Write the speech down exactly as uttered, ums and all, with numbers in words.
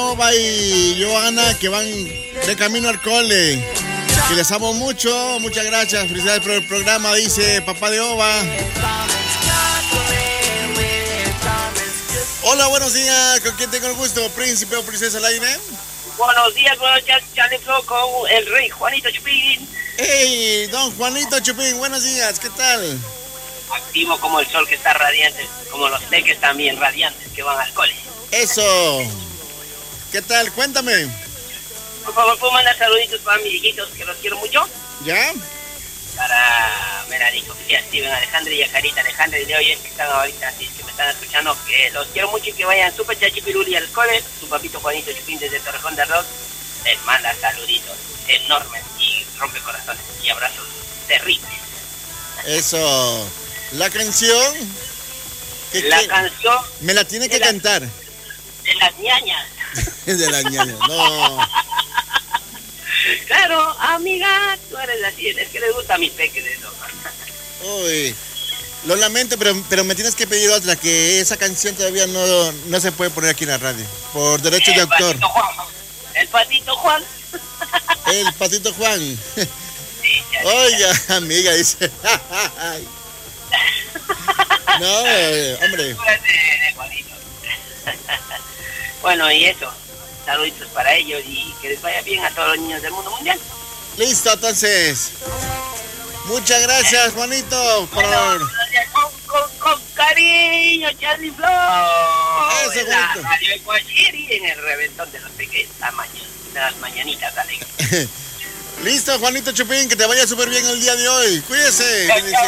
Ova y Joana, que van de camino al cole. Que les amo mucho, muchas gracias. Felicidades por el programa, dice papá de Ova. Hola, buenos días. ¿Con quién tengo el gusto? ¿Príncipe o princesa al aire? Buenos días, buenos días, Charlie Flow con el rey Juanito Chupín. ¡Hey, don Juanito Chupín! Buenos días, ¿qué tal? Activo como el sol que está radiante, como los teques también radiantes que van al cole. Eso. ¿Qué tal? Cuéntame. Por favor, ¿puedo mandar saluditos para mis hijitos que los quiero mucho? ¿Ya? Para Menarico, que sea Steven Alejandro y Yacarita Alejandro y Leo, que están ahorita, así que me están escuchando, que los quiero mucho y que vayan súper chachipiruli al cole. Su papito Juanito Chupín desde Torrejón de Arroz les manda saluditos enormes y rompe corazones y abrazos terribles. Eso. La canción. ¿Qué, la qué? canción. Me la tiene que la, cantar. De las ñañas. De las ñañas, no. Claro, amiga, tú eres así, es que les gusta a mis peques eso. Uy, lo lamento, pero, pero me tienes que pedir otra, que esa canción todavía no, no se puede poner aquí en la radio, por derechos de autor. Patito Juan. El patito Juan. El patito Juan. Sí, oiga, amiga, dice. No, hombre. Bueno, y eso. Saluditos para ellos y que les vaya bien a todos los niños del mundo mundial. Listo, entonces. Muchas gracias, Juanito, por... Bueno, con, con, con cariño, Charlie Flow. Eso, en la Juanito. radio de Guachiri, en el reventón de los pequeños, la mañana, de las mañanitas alegres. Listo, Juanito Chupín, que te vaya súper bien el día de hoy. Cuídese. Chao, chao.